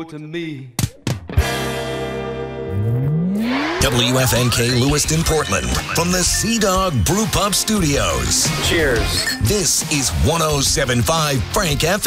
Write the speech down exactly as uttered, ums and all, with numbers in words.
more to me. W F N K Lewiston, Portland, from the Sea Dog Brew Pub Studios. Cheers. This is one oh seven point five Frank F M.